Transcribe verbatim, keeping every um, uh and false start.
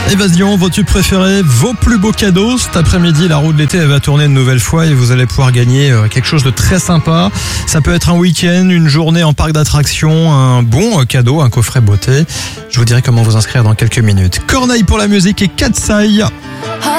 Évasion, vos tubes préférés, vos plus beaux cadeaux. Cet après-midi, la roue de l'été, elle va tourner une nouvelle fois et vous allez pouvoir gagner quelque chose de très sympa. Ça peut être un week-end, une journée en parc d'attractions, un bon cadeau, un coffret beauté. Je vous dirai comment vous inscrire dans quelques minutes. Corneille pour la musique et Katsai.